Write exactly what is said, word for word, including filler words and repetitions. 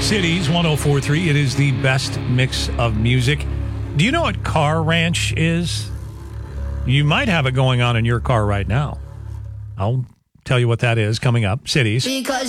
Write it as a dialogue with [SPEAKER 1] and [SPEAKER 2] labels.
[SPEAKER 1] Cities one oh four point three. It is the best mix of music. Do you know what Car Ranch is? You might have it going on in your car right now. I'll tell you what that is coming up. Cities.
[SPEAKER 2] Because